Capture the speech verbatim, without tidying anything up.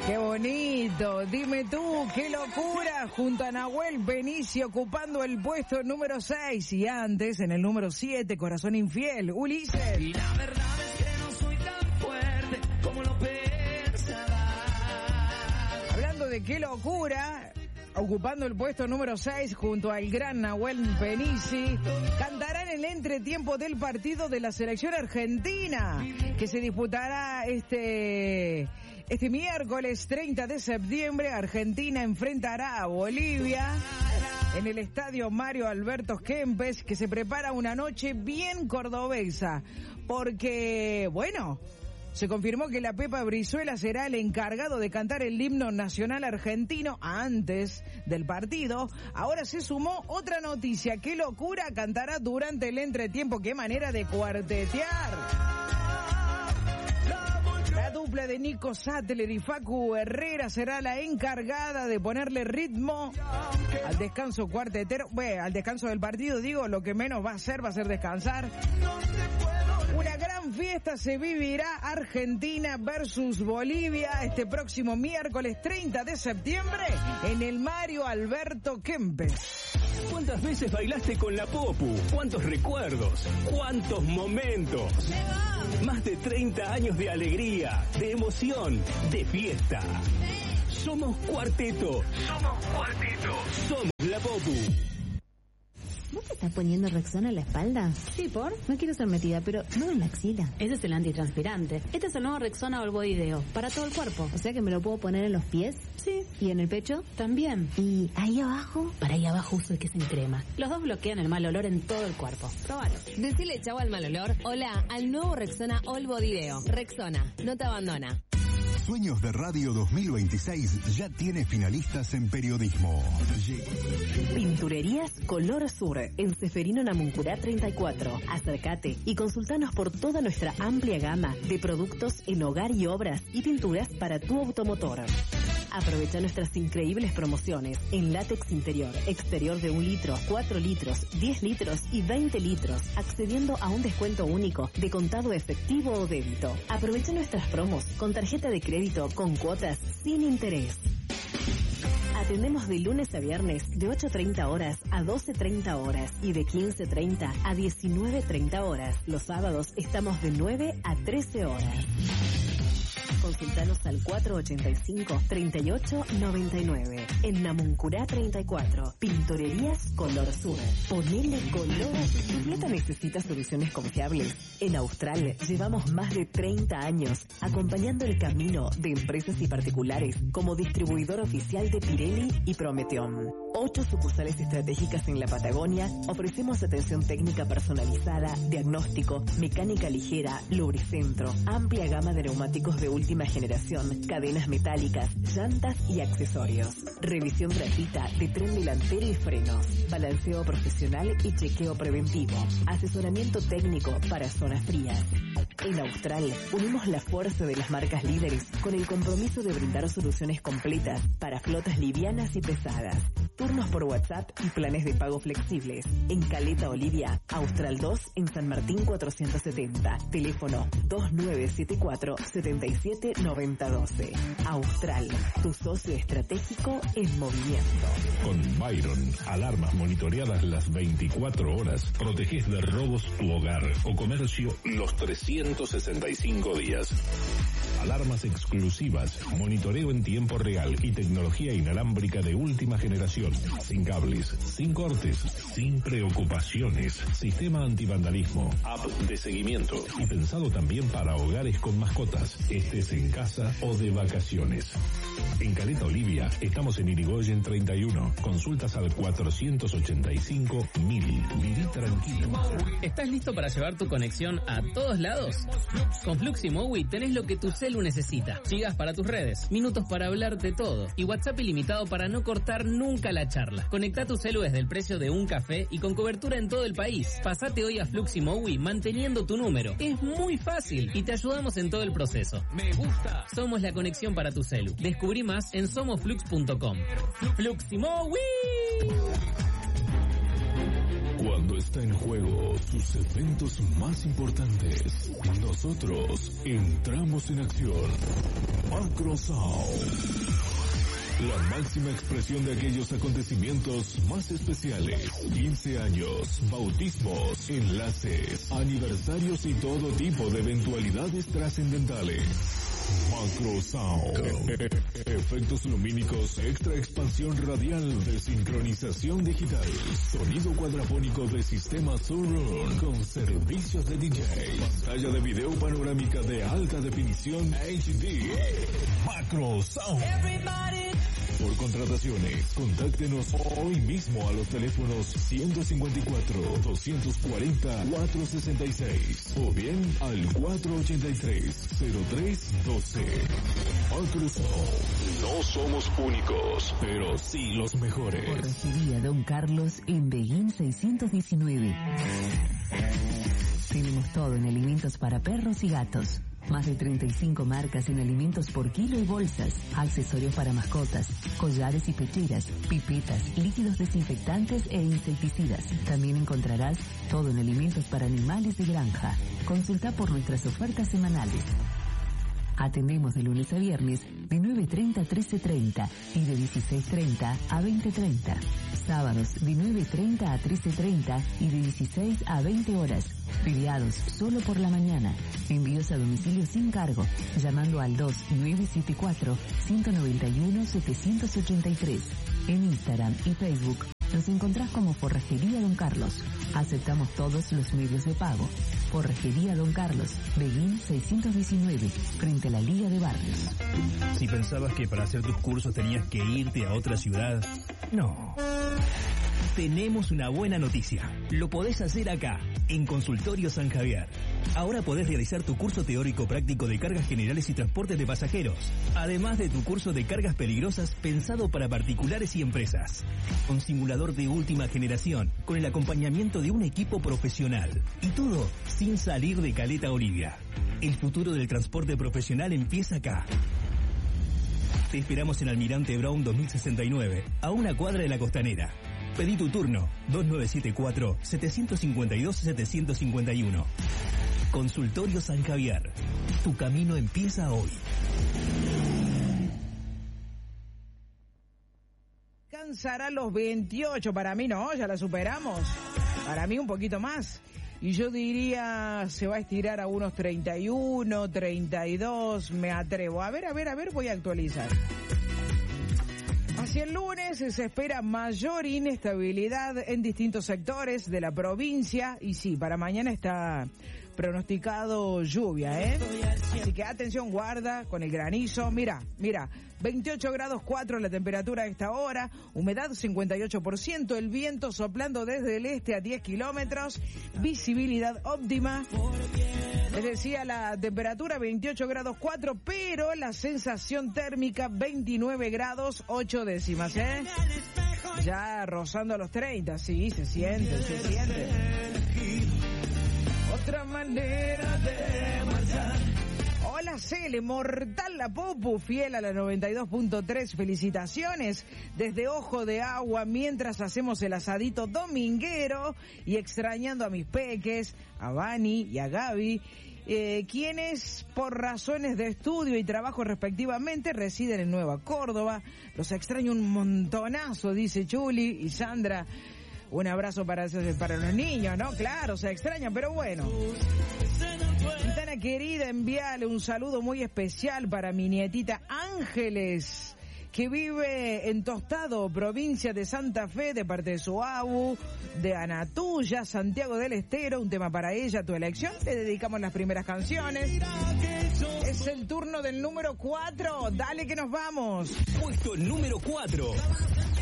Qué bonito, dime tú, qué locura, junto a Nahuel Benicio ocupando el puesto número seis y antes en el número siete, Corazón Infiel, Ulises. Y la verdad es que no soy tan fuerte como lo pensaba. Hablando de qué locura, ocupando el puesto número seis junto al gran Nahuel Benici, cantarán el entretiempo del partido de la selección argentina, que se disputará este... Este miércoles treinta de septiembre. Argentina enfrentará a Bolivia en el estadio Mario Alberto Kempes, que se prepara una noche bien cordobesa, porque, bueno, se confirmó que la Pepa Brizuela será el encargado de cantar el himno nacional argentino antes del partido. Ahora se sumó otra noticia. ¡Qué locura! Cantará durante el entretiempo. ¡Qué manera de cuartetear! La dupla de Nico Sattler y Facu Herrera será la encargada de ponerle ritmo al descanso cuartetero. Bueno, al descanso del partido, digo, lo que menos va a hacer va a ser descansar. Una gran fiesta se vivirá Argentina versus Bolivia este próximo miércoles treinta de septiembre en el Mario Alberto Kempes. ¿Cuántas veces bailaste con la Popu? ¿Cuántos recuerdos? ¿Cuántos momentos? Más de treinta años de alegría, de emoción, de fiesta. Somos Cuarteto. Somos Cuarteto. Somos la Popu. ¿Vos te estás poniendo Rexona en la espalda? Sí, ¿por? No quiero ser metida, pero no en la axila. Ese es el antitranspirante. Este es el nuevo Rexona All Body Deo, para todo el cuerpo. O sea que me lo puedo poner en los pies. Sí. ¿Y en el pecho? También. ¿Y ahí abajo? Para ahí abajo uso el que es en crema. Los dos bloquean el mal olor en todo el cuerpo. Probalo. Decile chau al mal olor. Hola al nuevo Rexona All Body Deo. Rexona, no te abandona. Sueños de Radio dos mil veintiséis ya tiene finalistas en periodismo. Pinturerías Color Sur, en Ceferino Namuncurá treinta y cuatro. Acércate y consultanos por toda nuestra amplia gama de productos en hogar y obras y pinturas para tu automotor. Aprovecha nuestras increíbles promociones en látex interior, exterior de un litro, cuatro litros, diez litros y veinte litros, accediendo a un descuento único de contado efectivo o débito. Aprovecha nuestras promos con tarjeta de crédito con cuotas sin interés. Atendemos de lunes a viernes de ocho treinta horas a doce treinta horas y de quince treinta a diecinueve treinta horas. Los sábados estamos de nueve a trece horas. Consultanos al cuatro ochenta y cinco, treinta y ocho, noventa y nueve. En Namuncurá treinta y cuatro. Pinturerías Color Sur. Ponele color. Tu flota necesita soluciones confiables. En Austral llevamos más de treinta años acompañando el camino de empresas y particulares como distribuidor oficial de Pirelli y Prometeon. Ocho sucursales estratégicas en la Patagonia. Ofrecemos atención técnica personalizada, diagnóstico, mecánica ligera, lubricentro, amplia gama de neumáticos de última generación, cadenas metálicas, llantas y accesorios. Revisión gratuita de tren delantero y frenos. Balanceo profesional y chequeo preventivo. Asesoramiento técnico para zonas frías. En Austral unimos la fuerza de las marcas líderes con el compromiso de brindar soluciones completas para flotas livianas y pesadas. Turnos por WhatsApp y planes de pago flexibles. En Caleta Olivia, Austral dos en San Martín cuatrocientos setenta. Teléfono dos nueve siete cuatro, siete siete nueve cero uno dos. Austral, tu socio estratégico en movimiento. Con Byron, alarmas monitoreadas las veinticuatro horas. Protegés de robos tu hogar o comercio los trescientos sesenta y cinco días. Alarmas exclusivas, monitoreo en tiempo real y tecnología inalámbrica de última generación. Sin cables, sin cortes, sin preocupaciones. Sistema antivandalismo, app de seguimiento y pensado también para hogares con mascotas, estés en casa o de vacaciones. En Caleta Olivia estamos en Irigoyen treinta y uno. Consultas al cuatrocientos ochenta y cinco mil. Viví tranquilo. ¿Estás listo para llevar tu conexión a todos lados? Con Flux y Mowi tenés lo que tu celu necesita. Gigas para tus redes, minutos para hablar de todo y WhatsApp ilimitado para no cortar nunca la charla. Conecta tu celu desde el precio de un café y con cobertura en todo el país. Pasate hoy a Flux y Mowi manteniendo tu número. Es muy fácil y te ayudamos en todo el proceso. Me gusta. Somos la conexión para tu celu. Descubrí más en somos flux punto com. Flux y Mowi. Cuando Cuando está en juego sus eventos más importantes, nosotros entramos en acción. Macro Sound. La máxima expresión de aquellos acontecimientos más especiales. quince años, bautismos, enlaces, aniversarios y todo tipo de eventualidades trascendentales. Macro Sound. Efectos lumínicos, extra expansión radial de sincronización digital. Sonido cuadrafónico de sistema Surround con servicios de D J. Pantalla de video panorámica de alta definición H D. Macro Sound. Por contrataciones, contáctenos hoy mismo a los teléfonos ciento cincuenta y cuatro, doscientos cuarenta, cuatrocientos sesenta y seis o bien al cuatrocientos ochenta y tres, cero tres doce. Macro Sound. No somos únicos, pero sí los mejores. Forrajería Don Carlos en Beguín seiscientos diecinueve. Tenemos todo en alimentos para perros y gatos. Más de treinta y cinco marcas en alimentos por kilo y bolsas, accesorios para mascotas, collares y pecheras, pipetas, líquidos desinfectantes e insecticidas. También encontrarás todo en alimentos para animales de granja. Consulta por nuestras ofertas semanales. Atendemos de lunes a viernes de nueve treinta a trece treinta y de dieciséis treinta a veinte treinta. Sábados de nueve treinta a trece treinta y de dieciséis a veinte horas. Feriados solo por la mañana. Envíos a domicilio sin cargo, llamando al dos nueve siete cuatro, uno nueve uno, siete ocho tres. En Instagram y Facebook nos encontrás como Forrajería Don Carlos. Aceptamos todos los medios de pago. Forrajería Don Carlos, Beguín seiscientos diecinueve, frente a la Liga de Barrios. Si pensabas que para hacer tus cursos tenías que irte a otra ciudad, no. Tenemos una buena noticia. Lo podés hacer acá, en Consultorio San Javier. Ahora podés realizar tu curso teórico práctico de cargas generales y transportes de pasajeros, además de tu curso de cargas peligrosas pensado para particulares y empresas. Un simulador de última generación, con el acompañamiento de un equipo profesional. Y todo sin salir de Caleta Olivia. El futuro del transporte profesional empieza acá. Te esperamos en Almirante Brown dos mil sesenta y nueve, a una cuadra de la Costanera. Pedí tu turno, dos nueve siete cuatro, siete cinco dos, siete cinco uno. Consultorio San Javier. Tu camino empieza hoy. Alcanzará los veintiocho, para mí no, ya la superamos. Para mí un poquito más. Y yo diría, se va a estirar a unos treinta y uno, treinta y dos, me atrevo. A ver, a ver, a ver, voy a actualizar. Hacia el lunes se espera mayor inestabilidad en distintos sectores de la provincia y sí, para mañana está pronosticado lluvia, ¿eh? Así que atención, guarda con el granizo. Mira, mira, veintiocho grados cuatro la temperatura a esta hora, humedad cincuenta y ocho por ciento, el viento soplando desde el este a diez kilómetros, visibilidad óptima. Les decía, la temperatura veintiocho grados cuatro, pero la sensación térmica veintinueve grados ocho décimas, ¿eh? Ya rozando a los treinta, sí, se siente, se siente. Otra manera de marchar. Hola Cele, mortal la Popu, fiel a la noventa y dos punto tres, felicitaciones desde Ojo de Agua mientras hacemos el asadito dominguero y extrañando a mis peques, a Vani y a Gaby, eh, quienes por razones de estudio y trabajo respectivamente residen en Nueva Córdoba. Los extraño un montonazo, dice Chuli y Sandra. Un abrazo para, para los niños, ¿no? Claro, se extrañan, pero bueno. Quintana querida, envíale un saludo muy especial para mi nietita Ángeles, que vive en Tostado, provincia de Santa Fe, de parte de su abu, de Anatuya, Santiago del Estero. Un tema para ella, tu elección. Le dedicamos las primeras canciones. Es el turno del número cuatro. Dale que nos vamos. Puesto número cuatro.